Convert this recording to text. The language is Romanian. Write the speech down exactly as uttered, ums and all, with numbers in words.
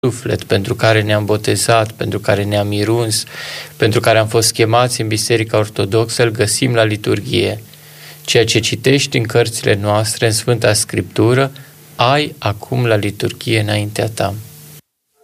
suflet, pentru care ne-am botezat, pentru care ne-am miruns, pentru care am fost chemați în Biserica Ortodoxă, îl găsim la liturghie. Ceea ce citești în cărțile noastre, în Sfânta Scriptură, ai acum la liturghie înaintea ta.